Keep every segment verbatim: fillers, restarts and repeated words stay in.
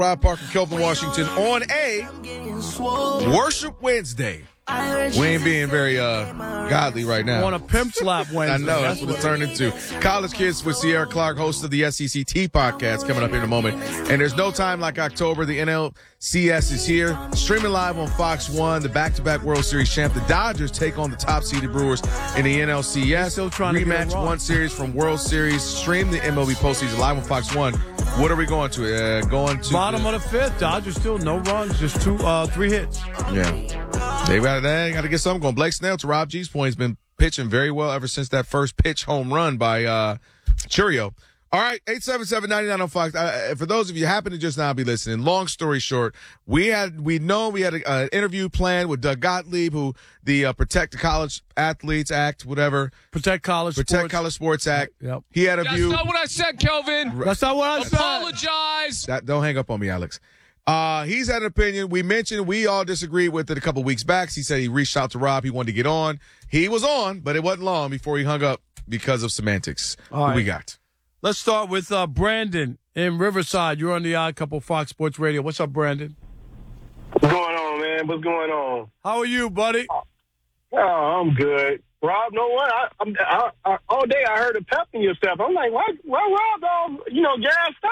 Rob Parker, Kelvin Washington on a Worship Wednesday. We ain't being very uh, godly right now. On a pimp slap Wednesday. I know, that's, that's what it turned into. College Kids with Sierra Clark, host of the S E C T podcast, coming up in a moment. And there's no time like October. The N L C S is here. Streaming live on Fox one, the back-to-back World Series champ. The Dodgers take on the top-seeded Brewers in the N L C S. Still trying Rematch to get one series from World Series. Stream the M L B postseason live on Fox one. What are we going to? Uh, going to bottom the, of the fifth. Dodgers still no runs, just two, uh, three hits. Yeah. They got they got to get something going. Blake Snell, to Rob G's point, has been pitching very well ever since that first pitch home run by uh, Churio. All right, eight seven seven, nine nine on Fox. Uh, for those of you who happen to just now be listening, long story short, we had we know we had an interview planned with Doug Gottlieb, who the uh, Protect the College Athletes Act, whatever. Protect College Protect Sports. College Sports Act. Yep. He had a That's view. That's not what I said, Kelvin. That's not what I said. Apologize. That, don't hang up on me, Alex. Uh, he's had an opinion. We mentioned we all disagreed with it a couple weeks back. He said he reached out to Rob. He wanted to get on. He was on, but it wasn't long before he hung up because of semantics. All Who right. we got? Let's start with uh, Brandon in Riverside. You're on the Odd Couple Fox Sports Radio. What's up, Brandon? What's going on, man? What's going on? How are you, buddy? Oh, I'm good. Rob, no what? I, I'm, I, I, all day I heard a pep in your step. I'm like, why, why Rob, all, you know, gassed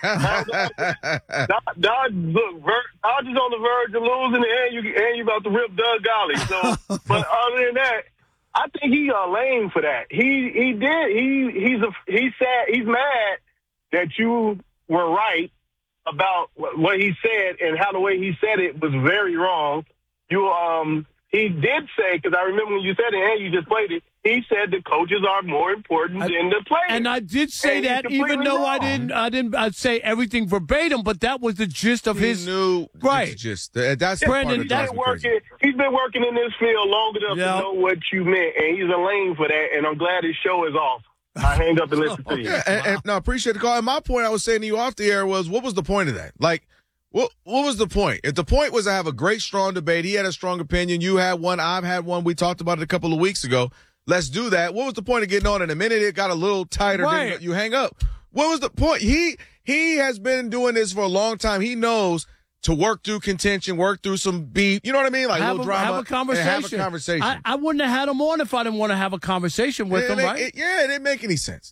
up? Dodge, Dodge, look, Ver, Dodge is on the verge of losing, and you, and you about to rip Doug Golly. So, but other than that, I think he uh, lame for that. He he did. He he's a he said he's mad that you were right about what he said and how the way he said it was very wrong. You um. He did say, because I remember when you said it and you just played it, he said the coaches are more important I, than the players. And I did say and that, even though wrong. I didn't, I didn't I'd say everything verbatim, but that was the gist of he his. Knew right. Gist. That's Brandon. That's working. He's been working in this field long enough yep. to know what you meant, and he's a lame for that. And I'm glad his show is off. I hang up and listen to you. Yeah, and, and, no, I appreciate the call. And my point I was saying to you off the air was, what was the point of that? Like. What what was the point? If the point was to have a great, strong debate, he had a strong opinion, you had one, I've had one, we talked about it a couple of weeks ago. Let's do that. What was the point of getting on in a minute? It got a little tighter, right. Then you hang up. What was the point? He he has been doing this for a long time. He knows to work through contention, work through some beef. You know what I mean? Like have little a, drama. Have a conversation. Have a conversation. I, I wouldn't have had him on if I didn't want to have a conversation with it, him, it, right? It, yeah, it didn't make any sense.